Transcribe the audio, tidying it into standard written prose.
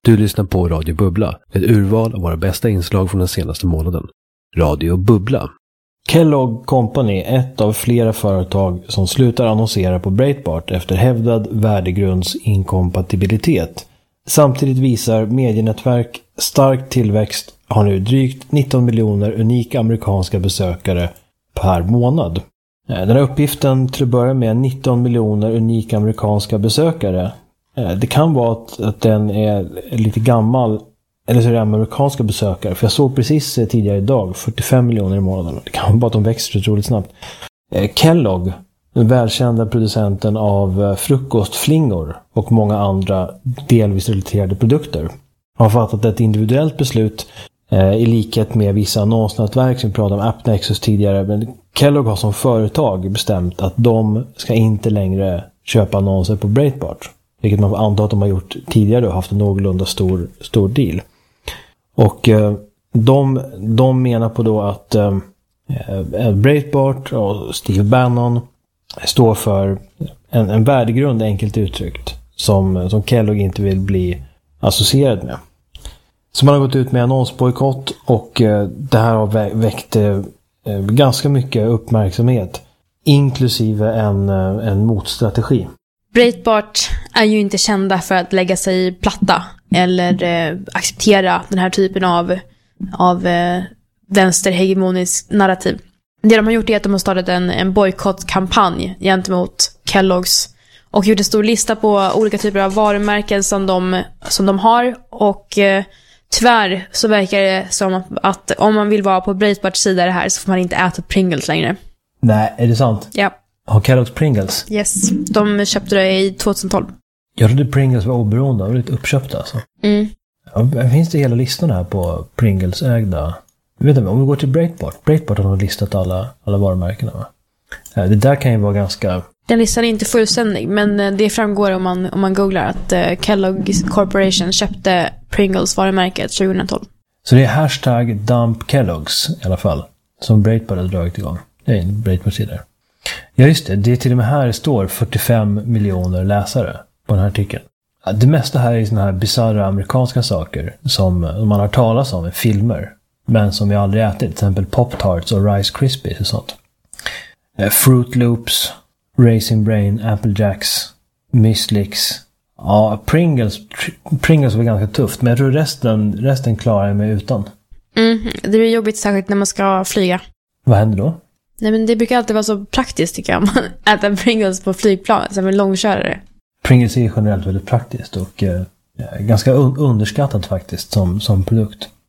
Du lyssnar på Radio Bubbla, ett urval av våra bästa inslag från den senaste månaden. Radio Bubbla. Kellogg Company är ett av flera företag som slutar annonsera på Breitbart efter hävdad värdegrundsinkompatibilitet. Samtidigt visar medienätverk stark tillväxt, har nu drygt 19 miljoner unika amerikanska besökare per månad. Den här uppgiften till att börja med 19 miljoner unika amerikanska besökare. Det kan vara att den är lite gammal, eller så är det amerikanska besökare. För jag såg precis tidigare idag 45 miljoner i månaden. Det kan vara att de växer otroligt snabbt. Kellogg, den välkända producenten av frukostflingor och många andra delvis relaterade produkter, har fattat ett individuellt beslut i likhet med vissa annonsnätverk som vi pratade om AppNexus tidigare. Men Kellogg har som företag bestämt att de ska inte längre köpa annonser på Breitbart. Vilket man får anta att de har gjort tidigare och haft en någorlunda stor deal. Och de menar på då att Breitbart och Steve Bannon står för en värdegrund, enkelt uttryckt, som Kellogg inte vill bli associerad med. Så man har gått ut med annonsbojkott och det här har väckt ganska mycket uppmärksamhet, inklusive en motstrategi. Breitbart är ju inte kända för att lägga sig platta eller acceptera den här typen av vänsterhegemonisk narrativ. Det de har gjort är att de har startat en bojkottkampanj gentemot Kelloggs och gjort en stor lista på olika typer av varumärken som de har, och tyvärr så verkar det som att om man vill vara på Breitbarts sida det här så får man inte äta Pringles längre. Nej, är det sant? Ja. Har Kellogg's Pringles? Yes, de köpte det i 2012. Jag trodde Pringles var oberoende, var lite uppköpta alltså. Mm. Ja, finns det hela listan här på Pringles ägda? Jag vet inte, om vi går till Breitbart har de listat alla varumärkena, va? Det där kan ju vara ganska... Den listan är inte fullständig, men det framgår om man googlar att Kellogg Corporation köpte Pringles varumärket 2012. Så det är hashtag Dump Kellogg's i alla fall, som Breitbart har dragit igång. Det är en Breitbart-sida. Ja just det, det är till och med här står 45 miljoner läsare på den här artikeln. Det mesta här är såna här bizarra amerikanska saker som man har talat om i filmer, men som vi aldrig ätit. Till exempel Pop-Tarts och Rice Krispies och sånt. Fruit Loops, Raisin Brain, Apple Jacks, Müslix. Ja, Pringles var ganska tufft, men jag tror resten klarar jag mig utan. Det är jobbigt särskilt när man ska flyga. Vad händer då? Nej, men det brukar alltid vara så praktiskt tycker jag. Man äter Pringles på flygplan som en långkörare. Pringles är generellt väldigt praktiskt och ganska underskattat faktiskt som produkt.